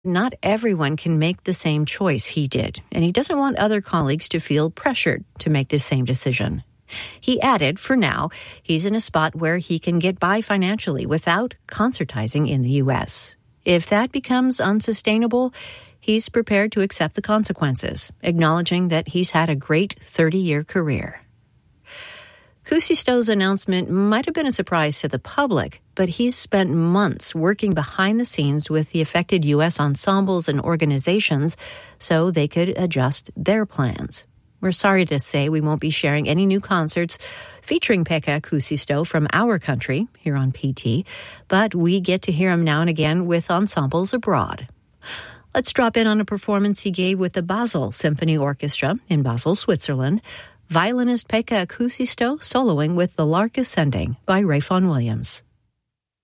Not everyone can make the same choice he did, and he doesn't want other colleagues to feel pressured to make the same decision. He added, for now, he's in a spot where he can get by financially without concertizing in the U.S. If that becomes unsustainable, he's prepared to accept the consequences, acknowledging that he's had a great 30-year career. Kuusisto's announcement might have been a surprise to the public, but he's spent months working behind the scenes with the affected U.S. ensembles and organizations so they could adjust their plans. We're sorry to say we won't be sharing any new concerts featuring Pekka Kuusisto from our country here on PT, but we get to hear him now and again with ensembles abroad. Let's drop in on a performance he gave with the Basel Symphony Orchestra in Basel, Switzerland. Violinist Pekka Kuusisto soloing with The Lark Ascending by Ray Vaughan Williams.